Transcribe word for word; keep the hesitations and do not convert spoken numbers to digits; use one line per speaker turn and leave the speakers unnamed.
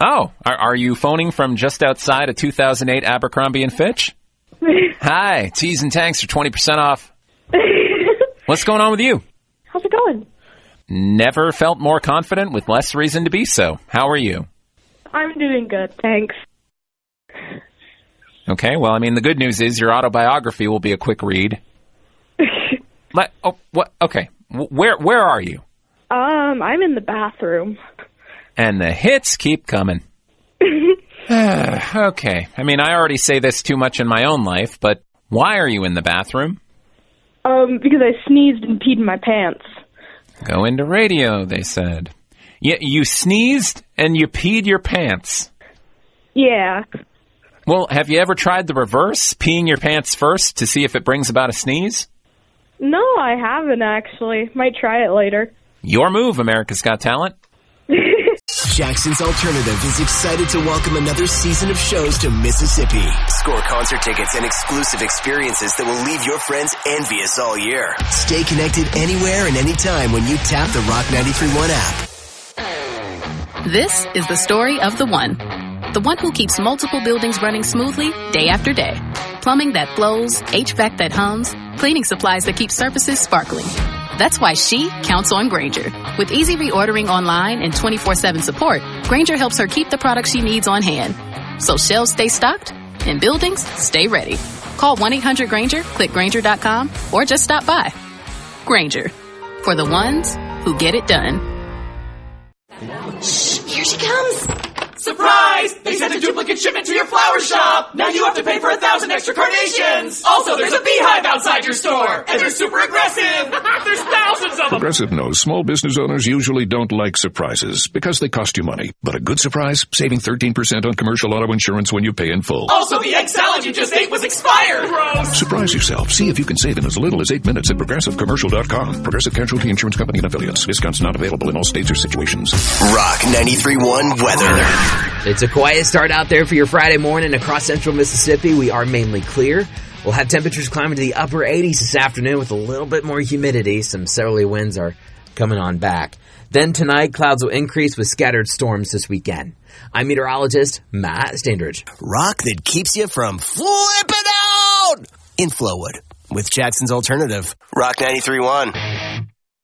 Oh, are, are you phoning from just outside a two thousand eight Abercrombie and Fitch? Hi, teas and tanks are twenty percent off. What's going on with you?
How's it going?
Never felt more confident with less reason to be so. How are you?
I'm doing good, thanks.
Okay, well, I mean, the good news is your autobiography will be a quick read. Let, oh, what? Okay, where where are you?
Um, I'm in the bathroom.
And the hits keep coming. Okay, I mean, I already say this too much in my own life, but why are you in the bathroom?
Um, because I sneezed and peed in my pants.
Go into radio, they said. Yeah, you sneezed and you peed your pants.
Yeah.
Well, have you ever tried the reverse, peeing your pants first to see if it brings about a sneeze?
No, I haven't, actually. Might try it later.
Your move, America's Got Talent.
Jackson's Alternative is excited to welcome another season of shows to Mississippi. Score concert tickets and exclusive experiences that will leave your friends envious all year. Stay connected anywhere and anytime when you tap the Rock ninety-three point one app.
This is the story of the one. The one who keeps multiple buildings running smoothly day after day. Plumbing that flows, H V A C that hums, cleaning supplies that keep surfaces sparkling. That's why she counts on Grainger. With easy reordering online and twenty-four seven support, Grainger helps her keep the products she needs on hand. So shelves stay stocked and buildings stay ready. Call one eight hundred Grainger, click Grainger dot com, or just stop by. Grainger, for the ones who get it done.
Shh, here she comes. Surprise! They sent a duplicate shipment to your flower shop! Now you have to pay for a thousand extra carnations! Also, there's a beehive outside your store! And they're super aggressive! There's thousands of them!
Progressive knows small business owners usually don't like surprises because they cost you money. But a good surprise? Saving thirteen percent on commercial auto insurance when you pay in full.
Also, the egg salad you just ate was expired! Gross!
Surprise yourself. See if you can save in as little as eight minutes at progressive commercial dot com. Progressive Casualty Insurance Company and Affiliates. Discounts not available in all states or situations.
Rock ninety-three point one weather.
It's a quiet start out there for your Friday morning across central Mississippi. We are mainly clear. We'll have temperatures climbing to the upper eighties this afternoon with a little bit more humidity. Some southerly winds are coming on back. Then tonight, clouds will increase with scattered storms this weekend. I'm meteorologist Matt Standridge.
Rock that keeps you from flipping out in Flowwood with Jackson's Alternative. Rock ninety-three point one.